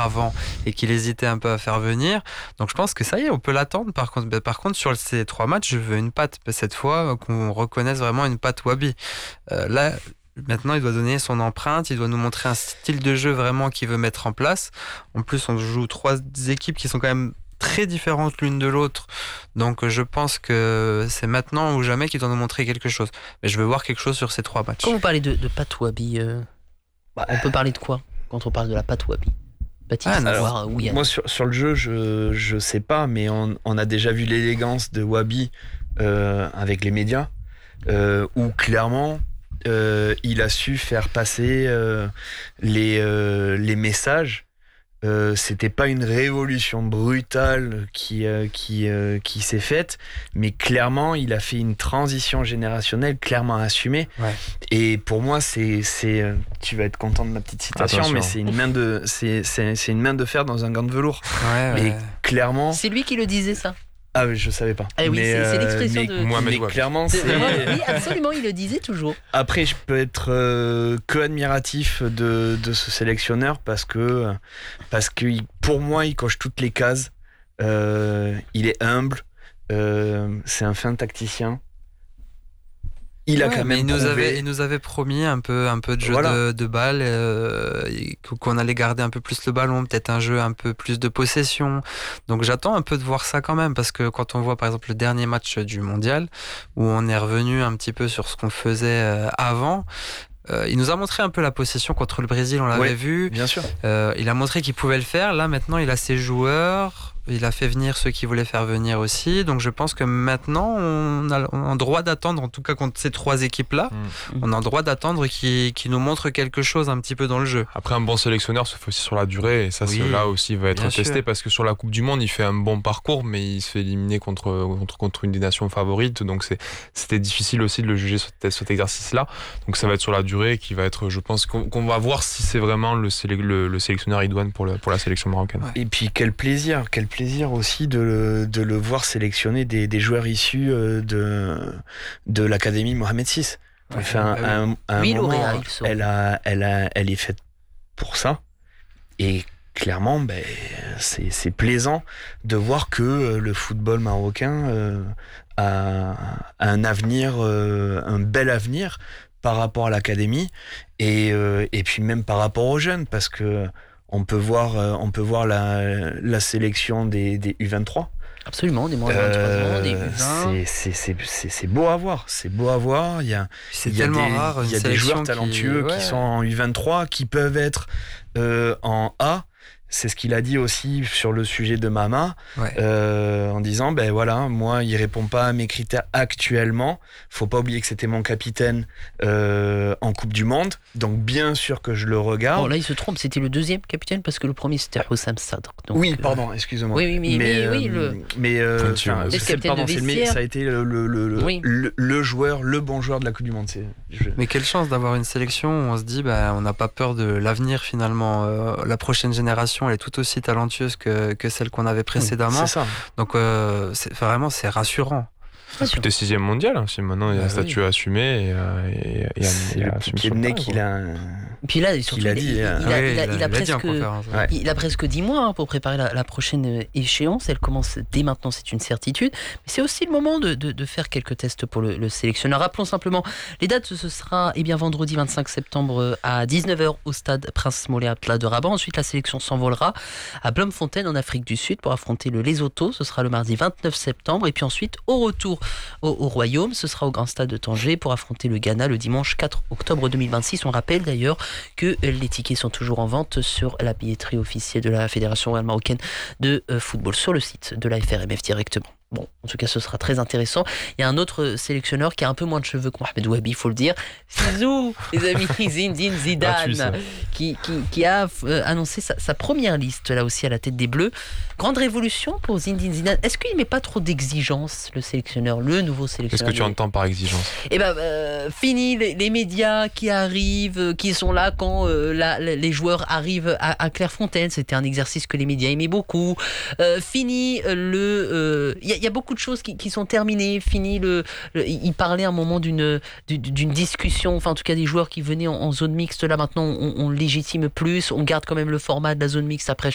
avant et qu'il hésitait un peu à faire venir. Donc je pense que ça y est, on peut l'attendre. Par contre, sur ces 3 matchs, je veux une patte. Cette fois, qu'on reconnaisse vraiment une patte Wabi. Là, maintenant, il doit donner son empreinte, il doit nous montrer un style de jeu vraiment qu'il veut mettre en place. En plus, on joue 3 équipes qui sont quand même très différentes l'une de l'autre. Donc je pense que c'est maintenant ou jamais qu'il doit nous montrer quelque chose. Mais je veux voir quelque chose sur ces 3 matchs. Quand vous parlez de patte Wabi, on peut parler de quoi quand on parle de la patte Wabi? Baptiste, moi sur le jeu, je sais pas, mais on a déjà vu l'élégance de Wabi avec les médias, où clairement il a su faire passer les messages. C'était pas une révolution brutale qui s'est faite, mais clairement il a fait une transition générationnelle clairement assumée. Ouais. Et pour moi c'est tu vas être content de ma petite citation. Attention. Mais c'est une main de fer dans un gant de velours. Ouais. Et clairement c'est lui qui le disait, ça. Ah oui, je savais pas. Ah oui, c'est l'expression de Mohamed Wabi. Clairement, c'est... Oui, absolument, il le disait toujours. Après, je peux être que admiratif de ce sélectionneur parce que pour moi, il coche toutes les cases. Il est humble. C'est un fin tacticien. Il a quand même il nous avait promis un peu de jeu de balle, qu'on allait garder un peu plus le ballon, peut-être un jeu un peu plus de possession. Donc j'attends un peu de voir ça quand même, parce que quand on voit par exemple le dernier match du mondial, où on est revenu un petit peu sur ce qu'on faisait avant, il nous a montré un peu la possession contre le Brésil, on l'avait vu. Bien sûr. Il a montré qu'il pouvait le faire. Là maintenant il a ses joueurs. Il a fait venir ceux qui voulaient faire venir aussi. Donc je pense que maintenant, on a le droit d'attendre, en tout cas contre ces 3 équipes-là, on a le droit d'attendre qu'ils nous montrent quelque chose un petit peu dans le jeu. Après, un bon sélectionneur se fait aussi sur la durée. Et ça, là aussi, il va être testé. Parce que sur la Coupe du Monde, il fait un bon parcours, mais il se fait éliminer contre une des nations favorites. Donc c'était difficile aussi de le juger cet exercice-là. Donc ça va être sur la durée qui va être, je pense, qu'on va voir si c'est vraiment le sélectionneur idoine pour la sélection marocaine. Ouais. Et puis quel plaisir aussi de le voir sélectionner des joueurs issus de l'académie Mohamed VI. Un moment, elle est faite pour ça. Et clairement, c'est plaisant de voir que le football marocain a un avenir, un bel avenir par rapport à l'académie et puis même par rapport aux jeunes, parce que on peut voir la sélection des U23. Absolument, des moins de 23 ans, des U20. C'est beau à voir. C'est beau à voir. Il y a des joueurs talentueux qui sont en U23, qui peuvent être en A. C'est ce qu'il a dit aussi sur le sujet de Mama, en disant moi il répond pas à mes critères actuellement. Faut pas oublier que c'était mon capitaine en Coupe du Monde, donc bien sûr que je le regarde. Bon, là il se trompe, c'était le 2e capitaine parce que le premier c'était Hossam Sadr. Pardon, excuse-moi. Ça a été le joueur, le bon joueur de la Coupe du Monde. Mais quelle chance d'avoir une sélection où on se dit on n'a pas peur de l'avenir finalement. La prochaine génération elle est tout aussi talentueuse que celle qu'on avait précédemment. C'est ça. Donc c'est rassurant. Puis t'es 6e mondial, c'est maintenant il y a un statut à assumer et c'est le pied de nez qu'il a. Puis là, surtout, il a presque 10 mois pour préparer la prochaine échéance. Elle commence dès maintenant, c'est une certitude. Mais c'est aussi le moment de faire quelques tests pour le sélectionneur. Rappelons simplement les dates. Ce sera vendredi 25 septembre à 19h au stade Prince Moulay Abdallah de Rabat. Ensuite, la sélection s'envolera à Bloemfontein en Afrique du Sud pour affronter le Lesotho. Ce sera le mardi 29 septembre. Et puis ensuite, au retour au Royaume, ce sera au Grand Stade de Tanger pour affronter le Ghana le dimanche 4 octobre 2026. On rappelle d'ailleurs que les tickets sont toujours en vente sur la billetterie officielle de la Fédération royale marocaine de football, sur le site de la FRMF directement. Bon, en tout cas, ce sera très intéressant. Il y a un autre sélectionneur qui a un peu moins de cheveux que Mohamed Wabi, il faut le dire. Zizou, les amis, Zinedine Zidane, qui a annoncé sa première liste, là aussi, à la tête des Bleus. Grande révolution pour Zinedine Zidane. Est-ce qu'il ne met pas trop d'exigence, le nouveau sélectionneur? Qu'est-ce que tu entends par exigence? Fini les médias qui arrivent, qui sont là quand les joueurs arrivent à Clairefontaine. C'était un exercice que les médias aimaient beaucoup. Fini il y a beaucoup de choses qui sont terminées. Fini il parlait à un moment d'une discussion, enfin en tout cas des joueurs qui venaient en zone mixte. Là maintenant on légitime plus, on garde quand même le format de la zone mixte après